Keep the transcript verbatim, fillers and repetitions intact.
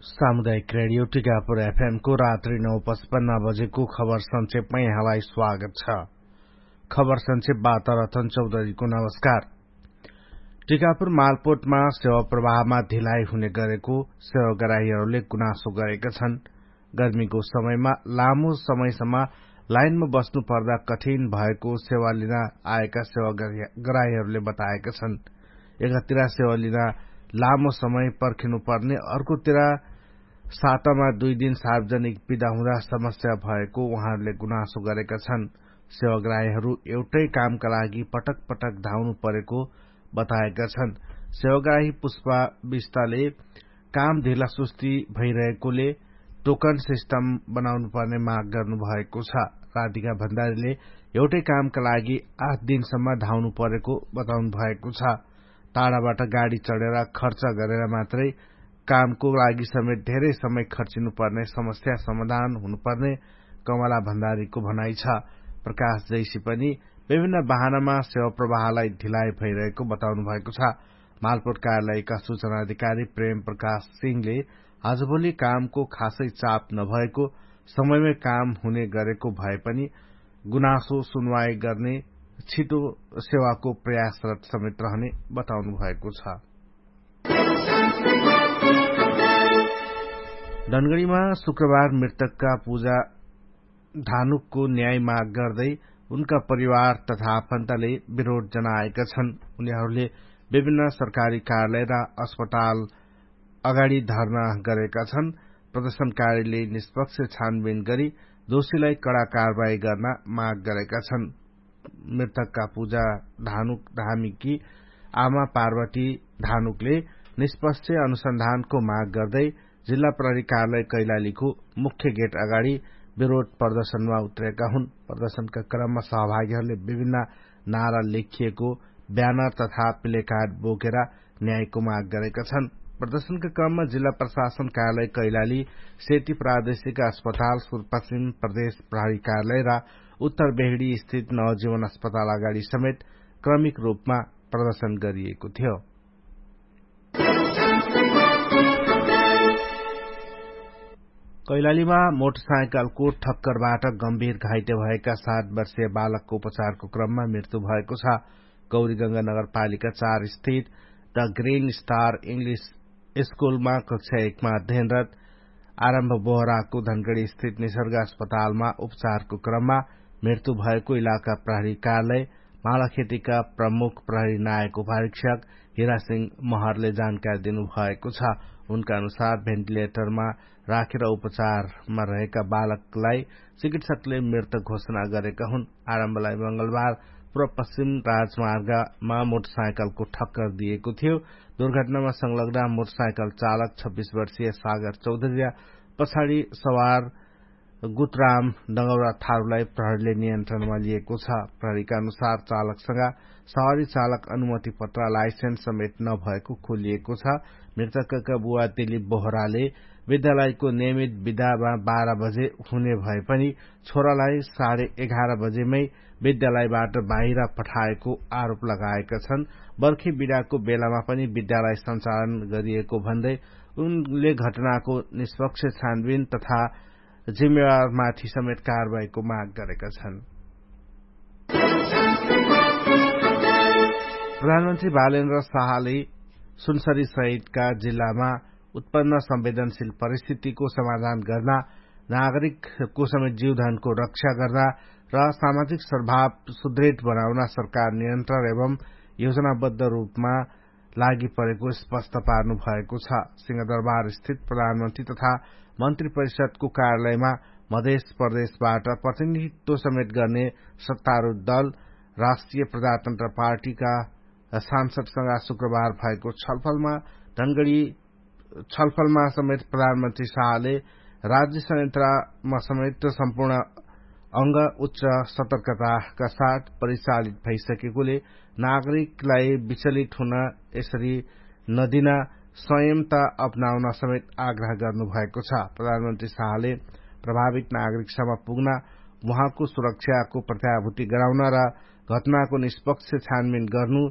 सामुदायिक radio Tikapur FM को रात्रि नौ पचपन्न बजेको खबर संक्षेपमा यहाँलाई स्वागत छ। खबर संक्षेपबाट रतन चौधरीको नमस्कार। टिकापुर मालपोर्टमा सेवा प्रवाहमा ढिलाइ हुने गरेको सेवाग्राहीहरूले गुनासो गरेका छन्। गर्मीको समयमा लामो समयसम्म लाइनमा बस्नु पर्दा कठिन भएको सेवा लिन आएका सेवाग्राहीहरूले बताएका छन्। एकातिर सेवा लिन लामो समय पर्खिनु पर्ने, अर्कोतिर सातामा दुई दिन सार्वजनिक बिदा हुँदा समस्या भएको उहाँहरूले गुनासो गरेका छन्। सेवाग्राहीहरू एउटै कामका लागि पटक पटक धाउनु परेको बताएका छन्। सेवाग्राही पुष्पा विष्टले काम ढिला सुस्ती भइरहेकोले टोकन सिस्टम बनाउनु पर्ने माग गर्नु भएको छ। राधिका भण्डारीले एउटै कामका लागि आठ दिनसम्म धाउनु परेको बताउनु भएको छ। टाढाबाट गाड़ी चढेर खर्च गरेर मात्रै कामको लागि समेत धेरै समय खर्चिनु पर्ने समस्या समाधान हुनुपर्ने कमला भण्डारीको भनाइ छ। प्रकाश जैसी पनि विभिन्न वाहनामा सेवा प्रवाहलाई ढिलाइ भइरहेको बताउनु भएको छ। मालपोर्ट कार्यालयका सूचना अधिकारी प्रेम प्रकाश सिंहले आजभोलि कामको खासै चाप नभएको, समयमै काम हुने गरेको भए पनि गुनासो सुनवाई गर्ने, छिटो सेवाको प्रयासरत समेत रहने बताउनु भएको छ। धनगढ़ीमा शुक्रबार मृतकका पूजा धानुकको न्याय माग गर्दै उनका परिवार तथा आफन्तले विरोध जनाएका छन्। उनीहरूले विभिन्न सरकारी कार्यालय र अस्पताल अगाडि धरना गरेका छन्। प्रदर्शनकारीले निष्पक्ष छानबिन गरी दोषीलाई कड़ा कारवाही गर्न माग गरेका छन्। मृतकका पूजा धानुक धामीकी आमा पार्वती धानुकले निष्पक्ष अनुसन्धानको माग गर्दै जिल्ला प्रहरी कार्यालय कैलालीको मुख्य गेट अगाडि विरोध प्रदर्शनमा उत्रेका हुन्। प्रदर्शनका क्रममा सहभागीहरूले विभिन्न नारा लेखिएको ब्यानर तथा प्लेकार्ड बोकेर न्यायको माग गरेका छन्। प्रदर्शनका क्रममा जिल्ला प्रशासन कार्यालय कैलाली, सेती प्रादेशिक अस्पताल, सुदूरपश्चिम प्रदेश प्रहरी कार्यालय र उत्तर बेहडी स्थित नवजीवन अस्पताल अगाडि समेत क्रमिक रूपमा प्रदर्शन गरिएको थियो। कैलालीमा मोटरसाइकलको ठक्करबाट गम्भीर घाइते भएका सात वर्षीय बालकको उपचारको क्रममा मृत्यु भएको छ। गौरीगंगा नगरपालिका चार स्थित द ग्रीन स्टार इंग्लिश स्कूलमा कक्षा एकमा अध्ययनरत आरम्भ बोहराको धनगढ़ी स्थित निसर्ग अस्पतालमा उपचारको क्रममा मृत्यु भएको इलाका प्रहरी कार्यालय मालाखेतीका प्रमुख प्रहरी नायक उपारीक्षक हिरा सिंह महरले जानकारी दिनुभएको छ। उनका अनुसार भेन्टिलेटरमा राखेर उपचारमा रहेका बालकलाई चिकित्सकले मृत घोषणा गरेका हुन्। आरम्भलाई मंगलबार पूर्व पश्चिम राजमार्गमा मोटरसाइकलको ठक्कर दिएको थियो। दुर्घटनामा संलग्न मोटरसाइकल चालक छब्बीस वर्षीय सागर चौधरी र पछाडि सवार गुतराम डंगौरा थारूलाई प्रहरीले नियन्त्रणमा लिएको छ। प्रहरीका अनुसार चालकसँग सवारी चालक अनुमति पत्र लाइसेन्स समेत नभएको खोलिएको छ। मृतकका बुवा दिलीप बोहराले विद्यालयको नियमित विदामा बाह्र बजे हुने भए पनि छोरालाई साढे एघार बजेमै विद्यालयबाट बाहिर पठाएको आरोप लगाएका छन्। बर्खे विदाको बेलामा पनि विद्यालय सञ्चालन गरिएको भन्दै उनले घटनाको निष्पक्ष छानबिन तथा जिम्मेवारमाथि समेत कारवाहीको माग गरेका छन्। प्रधानमन्त्री बालेन्द्र शाहले सुनसरी सहितका जिल्लामा उत्पन्न संवेदनशील परिस्थितिको समाधान गर्न, नागरिकको समेत जीवधनको रक्षा गर्न र सामाजिक सद्भाव सुदृढ़ बनाउन सरकार निरन्तर एवं योजनाबद्ध रूपमा लागि परेको स्पष्ट पार्नु भएको छ। सिंहदरबार स्थित प्रधानमन्त्री तथा मन्त्री परिषदको कार्यालयमा मध्य प्रदेशबाट प्रतिनिधित्व समेत गर्ने सत्तारूढ़ दल राष्ट्रिय प्रजातन्त्र पार्टीका सांसदसँग शुक्रबार भएको छलफलमा धनगढ़ी छलफलमा समेत प्रधानमन्त्री शाहले राज्य संयन्त्रमा समेत सम्पूर्ण अंग उच्च सतर्कताका साथ परिचालित भइसकेकोले नागरिकलाई विचलित हुन यसरी नदिन संयमता अपनाउन समेत आग्रह गर्नुभएको छ। प्रधानमन्त्री शाहले प्रभावित नागरिकसम्म पुग्न, उहाँको सुरक्षाको प्रत्याभूति गराउन र घटनाको निष्पक्ष छानबिन गर्नु,